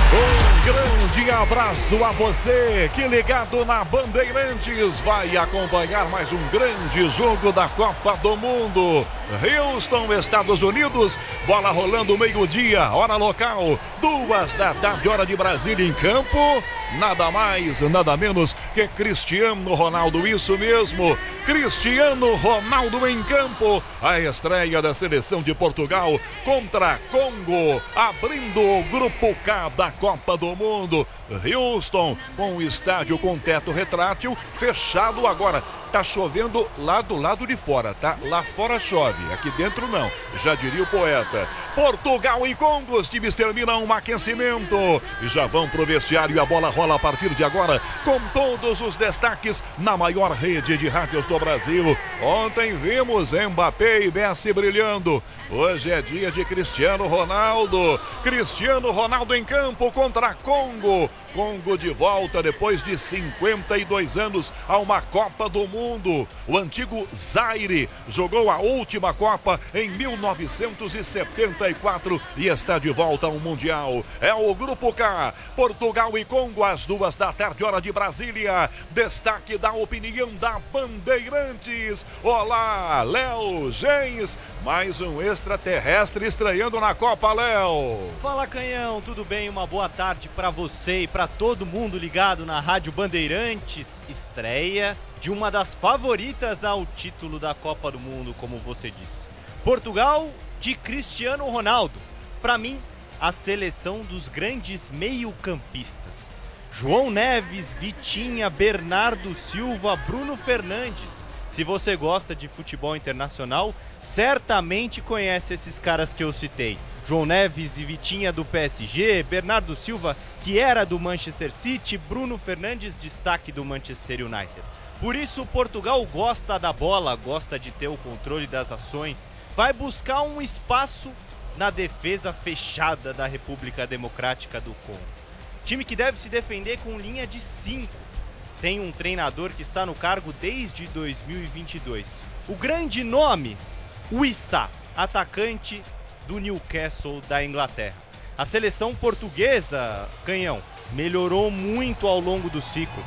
Um grande abraço a você que ligado na Bandeirantes vai acompanhar mais um grande jogo da Copa do Mundo. Houston, Estados Unidos, bola rolando meio-dia, hora local, 14h, hora de Brasília em campo. Nada mais, nada menos que Cristiano Ronaldo, isso mesmo, Cristiano Ronaldo em campo. A estreia da seleção de Portugal contra Congo, abrindo o grupo K da Copa do Mundo. Houston, com o estádio com teto retrátil, fechado agora. Tá chovendo lá do lado de fora, tá? Lá fora chove, aqui dentro não, já diria o poeta. Portugal e Congo, os times terminam um aquecimento e já vão pro vestiário e a bola rola a partir de agora com todos os destaques na maior rede de rádios do Brasil. Ontem vimos Mbappé e Messi brilhando. Hoje é dia de Cristiano Ronaldo. Cristiano Ronaldo em campo contra Congo. Congo de volta depois de 52 anos a uma Copa do Mundo. O antigo Zaire jogou a última Copa em 1974 e está de volta ao Mundial. É o Grupo K, Portugal e Congo às 14h, hora de Brasília. Destaque da opinião da Bandeirantes. Olá, Léo Gens, mais um extraterrestre estreando na Copa, Léo. Fala, Canhão, tudo bem? Uma boa tarde para você e para todo mundo ligado na Rádio Bandeirantes. Estreia de uma das favoritas ao título da Copa do Mundo, como você disse. Portugal de Cristiano Ronaldo. Para mim, a seleção dos grandes meio-campistas. João Neves, Vitinha, Bernardo Silva, Bruno Fernandes. Se você gosta de futebol internacional, certamente conhece esses caras que eu citei. João Neves e Vitinha do PSG, Bernardo Silva, que era do Manchester City, Bruno Fernandes, destaque do Manchester United. Por isso, Portugal gosta da bola, gosta de ter o controle das ações, vai buscar um espaço na defesa fechada da República Democrática do Congo. Time que deve se defender com linha de 5. Tem um treinador que está no cargo desde 2022. O grande nome, o Issa, atacante do Newcastle da Inglaterra. A seleção portuguesa, Canhão, melhorou muito ao longo do ciclo.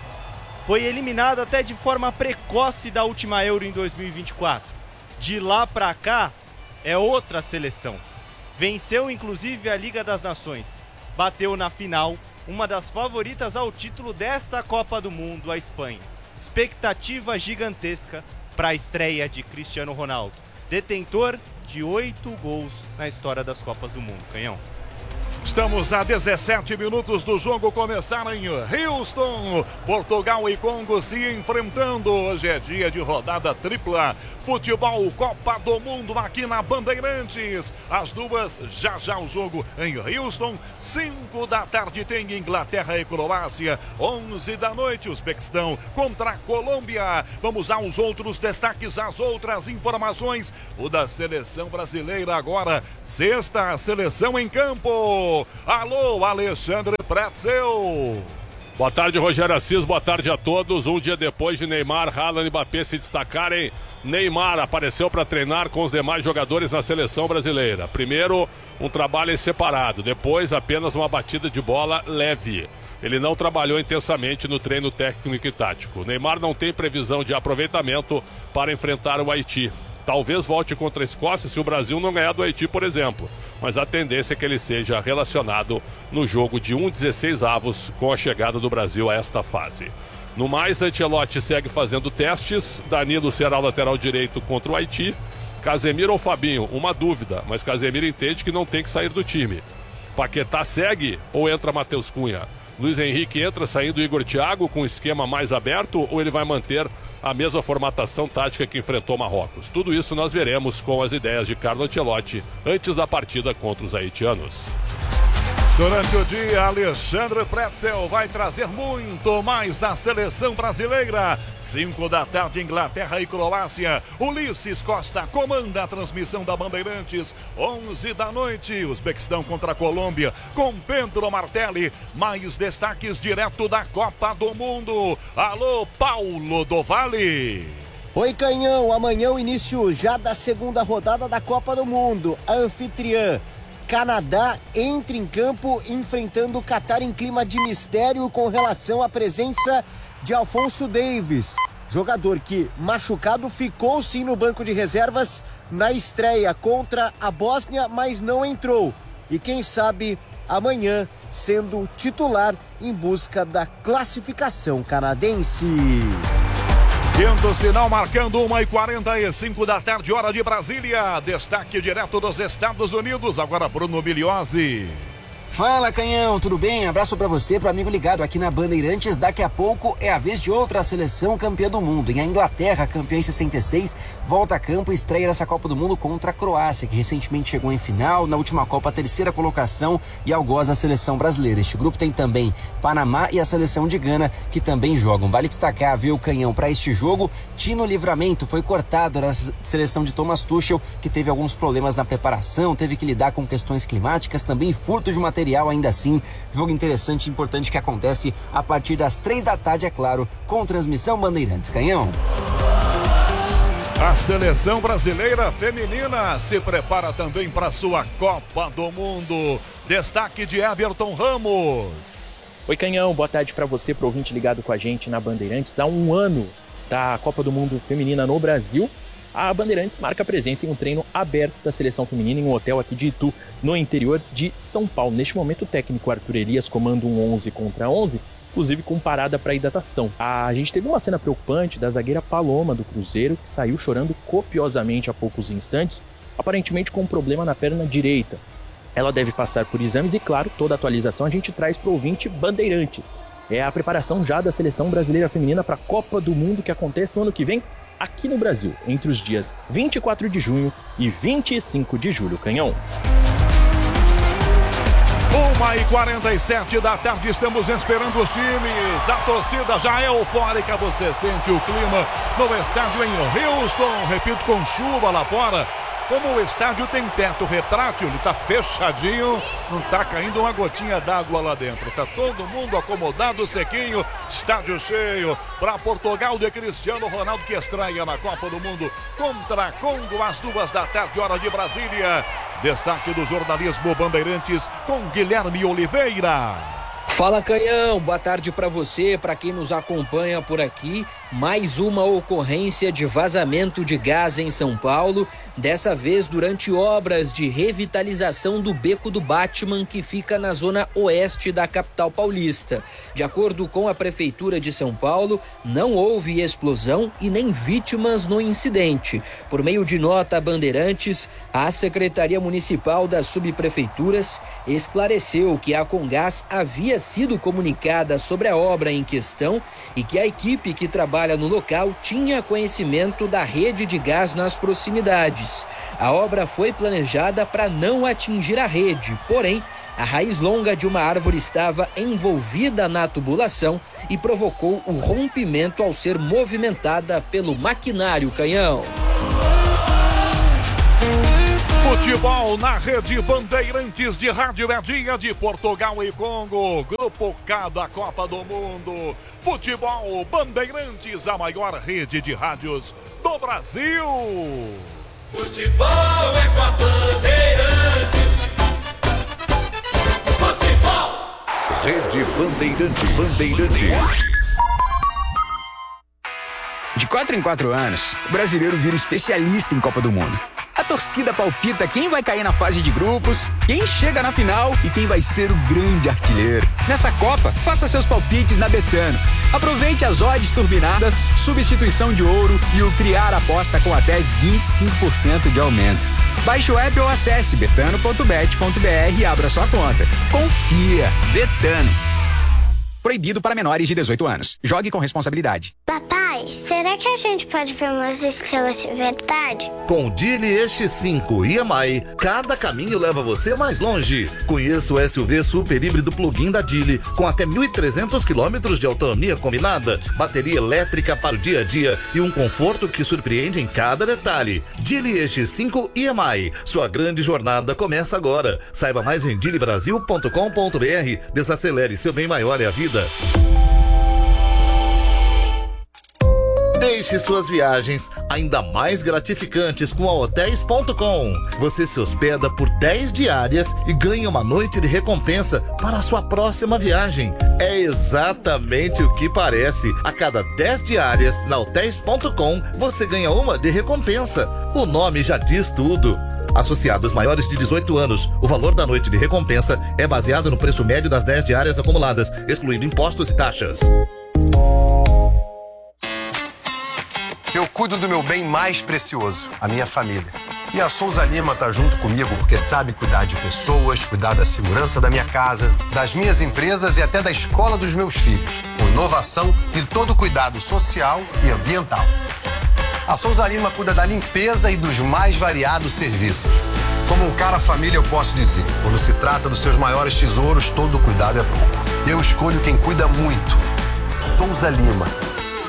Foi eliminada até de forma precoce da última Euro em 2024. De lá pra cá, é outra seleção. Venceu inclusive a Liga das Nações. Bateu na final uma das favoritas ao título desta Copa do Mundo, a Espanha. Expectativa gigantesca para a estreia de Cristiano Ronaldo, detentor de 8 gols na história das Copas do Mundo. Canhão. Estamos a 17 minutos do jogo começar em Houston. Portugal e Congo se enfrentando. Hoje é dia de rodada tripla. Futebol Copa do Mundo aqui na Bandeirantes. Às 2h, já o jogo em Houston. 5h tem Inglaterra e Croácia. 11h, Uzbequistão contra a Colômbia. Vamos aos outros destaques, às outras informações. O da seleção brasileira agora. Sexta seleção em campo. Alô, Alexandre Pretzel. Boa tarde, Rogério Assis, boa tarde a todos. Um dia depois de Neymar, Haaland e Mbappé se destacarem, Neymar apareceu para treinar com os demais jogadores na seleção brasileira. Primeiro, um trabalho em separado, depois apenas uma batida de bola leve. Ele não trabalhou intensamente no treino técnico e tático. Neymar não tem previsão de aproveitamento para enfrentar o Haiti. Talvez volte contra a Escócia se o Brasil não ganhar do Haiti, por exemplo. Mas a tendência é que ele seja relacionado no jogo de 1/16avos com a chegada do Brasil a esta fase. No mais, Ancelotti segue fazendo testes. Danilo será o lateral direito contra o Haiti. Casemiro ou Fabinho? Uma dúvida, mas Casemiro entende que não tem que sair do time. Paquetá segue ou entra Matheus Cunha? Luiz Henrique entra saindo Igor Thiago com um esquema mais aberto ou ele vai manter a mesma formatação tática que enfrentou Marrocos? Tudo isso nós veremos com as ideias de Carlo Ancelotti antes da partida contra os haitianos. Durante o dia, Alexandre Pretzel vai trazer muito mais da seleção brasileira. 5h, Inglaterra e Croácia. Ulisses Costa comanda a transmissão da Bandeirantes. 11h, Uzbequistão contra a Colômbia, com Pedro Martelli. Mais destaques direto da Copa do Mundo. Alô, Paulo do Vale. Oi, Canhão. Amanhã o início já da segunda rodada da Copa do Mundo. A anfitriã Canadá entra em campo enfrentando o Catar em clima de mistério com relação à presença de Alphonso Davies, jogador que, machucado, ficou sim no banco de reservas na estreia contra a Bósnia, mas não entrou. E quem sabe amanhã sendo titular em busca da classificação canadense. Quinto sinal marcando 1h45 da tarde, hora de Brasília. Destaque direto dos Estados Unidos. Agora Bruno Migliozzi. Fala, Canhão, tudo bem? Abraço pra você, pro amigo ligado aqui na Bandeirantes. Daqui a pouco é a vez de outra seleção campeã do mundo. Em a Inglaterra, campeã em 66, volta a campo e estreia nessa Copa do Mundo contra a Croácia, que recentemente chegou em final, na última Copa, a terceira colocação e algoz da seleção brasileira. Este grupo tem também Panamá e a seleção de Gana, que também jogam. Vale destacar, viu, Canhão, para este jogo, Tino Livramento foi cortado da seleção de Thomas Tuchel, que teve alguns problemas na preparação, teve que lidar com questões climáticas, também furto de material. Ainda assim, jogo interessante e importante que acontece a partir das 3 da tarde, é claro, com transmissão Bandeirantes. Canhão. A seleção brasileira feminina se prepara também para sua Copa do Mundo. Destaque de Everton Ramos. Oi, Canhão, boa tarde para você, pro ouvinte ligado com a gente na Bandeirantes. Há um ano da Copa do Mundo feminina no Brasil, a Bandeirantes marca presença em um treino aberto da seleção feminina em um hotel aqui de Itu, no interior de São Paulo. Neste momento, o técnico Arthur Elias comanda um 11 contra 11, inclusive com parada para hidratação. A gente teve uma cena preocupante da zagueira Paloma do Cruzeiro, que saiu chorando copiosamente há poucos instantes, aparentemente com um problema na perna direita. Ela deve passar por exames e, claro, toda a atualização a gente traz para o ouvinte Bandeirantes. É a preparação já da seleção brasileira feminina para a Copa do Mundo que acontece no ano que vem, aqui no Brasil, entre os dias 24 de junho e 25 de julho, Canhão. 1h47 da tarde, estamos esperando os times. A torcida já é eufórica, você sente o clima no estádio em Houston. Repito, com chuva lá fora. Como o estádio tem teto retrátil, ele tá fechadinho, não tá caindo uma gotinha d'água lá dentro. Tá todo mundo acomodado, sequinho, estádio cheio. Para Portugal de Cristiano Ronaldo, que estreia na Copa do Mundo contra Congo às 2 da tarde, hora de Brasília. Destaque do jornalismo Bandeirantes com Guilherme Oliveira. Fala, Canhão, boa tarde para você, para quem nos acompanha por aqui. Mais uma ocorrência de vazamento de gás em São Paulo, dessa vez durante obras de revitalização do Beco do Batman, que fica na zona oeste da capital paulista. De acordo com a Prefeitura de São Paulo, não houve explosão e nem vítimas no incidente. Por meio de nota a Bandeirantes, a Secretaria Municipal das Subprefeituras esclareceu que a Comgás havia sido comunicada sobre a obra em questão e que a equipe que trabalha no local tinha conhecimento da rede de gás nas proximidades. A obra foi planejada para não atingir a rede, porém, a raiz longa de uma árvore estava envolvida na tubulação e provocou o rompimento ao ser movimentada pelo maquinário, Canhão. Futebol na rede Bandeirantes de Rádio, é dia de Portugal e Congo, Grupo K da Copa do Mundo. Futebol Bandeirantes, a maior rede de rádios do Brasil. Futebol é com a Bandeirantes. Futebol. Rede Bandeirantes. De 4 em 4 anos, o brasileiro vira especialista em Copa do Mundo. A torcida palpita quem vai cair na fase de grupos, quem chega na final e quem vai ser o grande artilheiro. Nessa Copa, faça seus palpites na Betano. Aproveite as odds turbinadas, substituição de ouro e o criar aposta com até 25% de aumento. Baixe o app ou acesse betano.bet.br e abra sua conta. Confia. Betano. Proibido para menores de 18 anos. Jogue com responsabilidade. Papai, será que a gente pode ver umas estrelas de verdade? Com o Geely X5 EMI, cada caminho leva você mais longe. Conheça o SUV super híbrido plug-in da Geely, com até 1.300 km de autonomia combinada, bateria elétrica para o dia a dia e um conforto que surpreende em cada detalhe. Geely X5 EMI, sua grande jornada começa agora. Saiba mais em geelybrasil.com.br. Desacelere, seu bem maior é a vida. Deixe Deixe suas viagens ainda mais gratificantes com a Hotels.com. Você se hospeda por 10 diárias e ganha uma noite de recompensa para a sua próxima viagem. É exatamente o que parece. A cada 10 diárias na Hotels.com, você ganha uma de recompensa. O nome já diz tudo. Associados maiores de 18 anos, o valor da noite de recompensa é baseado no preço médio das 10 diárias acumuladas, excluindo impostos e taxas. Eu cuido do meu bem mais precioso, a minha família. E a Souza Lima tá junto comigo porque sabe cuidar de pessoas, cuidar da segurança da minha casa, das minhas empresas e até da escola dos meus filhos, com inovação e todo cuidado social e ambiental. A Souza Lima cuida da limpeza e dos mais variados serviços. Como um cara família, eu posso dizer, quando se trata dos seus maiores tesouros, todo cuidado é pouco. Eu escolho quem cuida muito. Souza Lima.